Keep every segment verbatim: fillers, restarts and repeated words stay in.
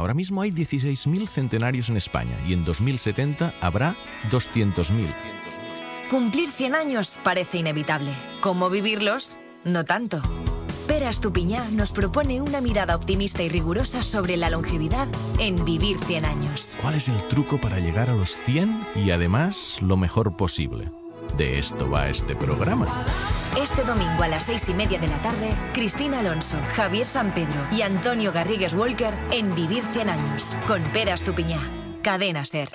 Ahora mismo hay dieciséis mil centenarios en España y en dos mil setenta habrá doscientos mil. Cumplir cien años parece inevitable. ¿Cómo vivirlos? No tanto. Pere Estupiñán nos propone una mirada optimista y rigurosa sobre la longevidad en Vivir cien años. ¿Cuál es el truco para llegar a los cien y además lo mejor posible? De esto va este programa. Este domingo a las seis y media de la tarde, Cristina Alonso, Javier Sampedro y Antonio Garrigues Walker en Vivir cien años, con Pere Estupiñán. Cadena SER.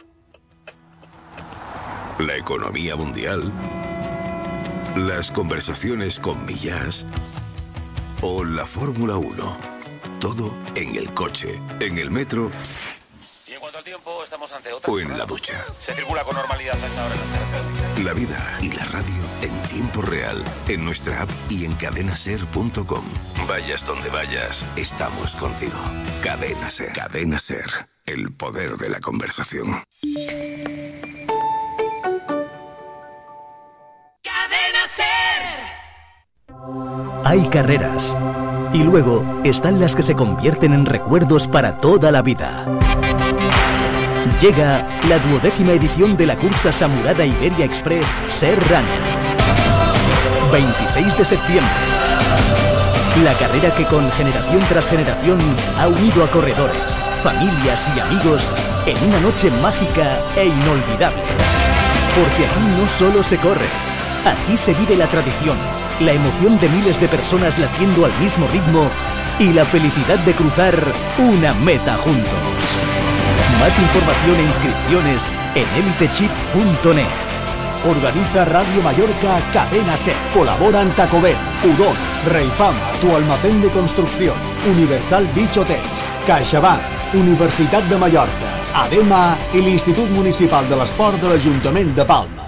La economía mundial, las conversaciones con Millás o la Fórmula uno. Todo en el coche, en el metro y en cuanto al tiempo, estamos ante otra o en la ducha. Se circula con normalidad a esta hora en las carreteras. La vida y la radio en tiempo real, en nuestra app y en cadena ser punto com. Vayas donde vayas, estamos contigo. Cadena SER. Cadena SER. El poder de la conversación. Cadena SER. Hay carreras y luego están las que se convierten en recuerdos para toda la vida. Llega la duodécima edición de la cursa Samurada Iberia Express SER Runner. veintiséis de septiembre. La carrera que con generación tras generación ha unido a corredores, familias y amigos en una noche mágica e inolvidable. Porque aquí no solo se corre, aquí se vive la tradición, la emoción de miles de personas latiendo al mismo ritmo y la felicidad de cruzar una meta juntos. Más información e inscripciones en elitechip punto net. Organiza Radio Mallorca Cadena SER. Colaboran Tacobén, Udon, Reifama, Tu Almacén de Construcción, Universal Beach Hotels, CaixaBank, Universitat de Mallorca, ADEMA i l'Institut Municipal de l'Esport de l'Ajuntament de Palma.